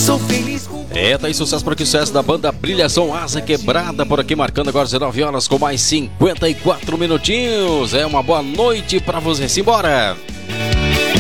Sou feliz com... Tá aí sucesso por aqui, sucesso da banda Brilhação Asa Quebrada por aqui, marcando agora 19 horas com mais 54 minutinhos. É uma boa noite pra você. Simbora!